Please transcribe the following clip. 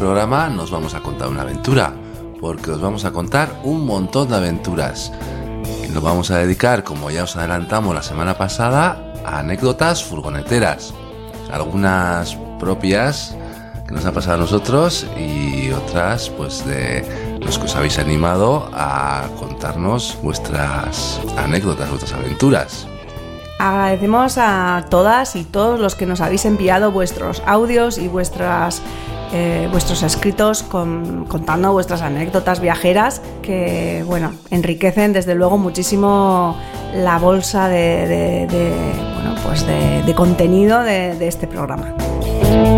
programa nos vamos a contar una aventura, porque os vamos a contar un montón de aventuras. Y nos vamos a dedicar, como ya os adelantamos la semana pasada, a anécdotas furgoneteras. Algunas propias que nos ha pasado a nosotros y otras pues de los que os habéis animado a contarnos vuestras anécdotas, vuestras aventuras. Agradecemos a todas y todos los que nos habéis enviado vuestros audios y vuestros escritos contando vuestras anécdotas viajeras que, bueno, enriquecen desde luego muchísimo la bolsa de contenido de este programa.